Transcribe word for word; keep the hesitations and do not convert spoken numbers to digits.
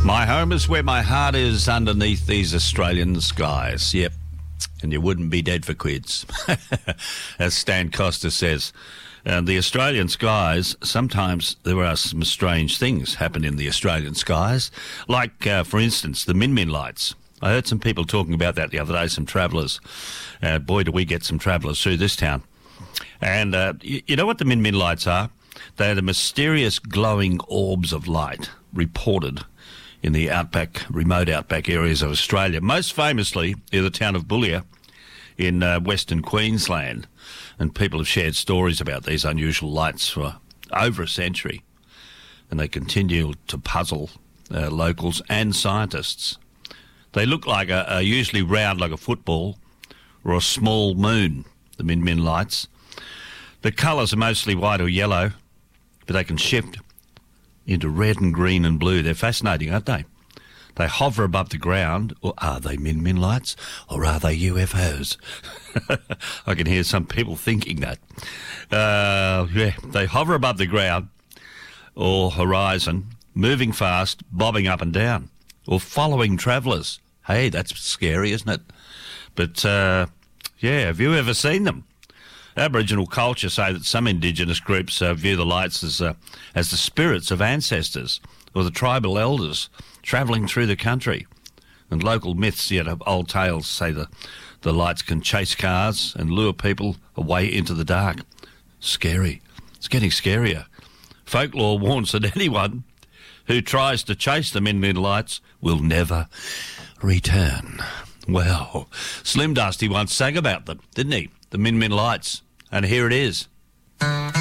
My home is where my heart is, underneath these Australian skies. Yep, and you wouldn't be dead for quids, as Stan Costa says. And the Australian skies, sometimes there are some strange things happen in the Australian skies, like, uh, for instance, the Min Min lights. I heard some people talking about that the other day, some travellers. Uh, boy, do we get some travellers through this town. And uh, you, you know what the Min Min lights are? They are the mysterious glowing orbs of light reported in the outback, remote outback areas of Australia, most famously in the town of Boulia in uh, Western Queensland. And people have shared stories about these unusual lights for over a century. And they continue to puzzle uh, locals and scientists. They look like a, a usually round like a football or a small moon, the Min Min lights. The colours are mostly white or yellow, but they can shift into red and green and blue. They're fascinating, aren't they? They hover above the ground. Or are they Min Min lights, or are they U F Os? I can hear some people thinking that. Uh, yeah, they hover above the ground or horizon, moving fast, bobbing up and down, or following travellers. Hey, that's scary, isn't it? But, uh, yeah, have you ever seen them? Aboriginal culture say that some Indigenous groups uh, view the lights as uh, as the spirits of ancestors or the tribal elders travelling through the country. And local myths, yet you know, old tales say the, the lights can chase cars and lure people away into the dark. Scary. It's getting scarier. Folklore warns that anyone who tries to chase the Min Min lights will never return. Well, Slim Dusty once sang about them, didn't he? The Min Min lights. And here it is.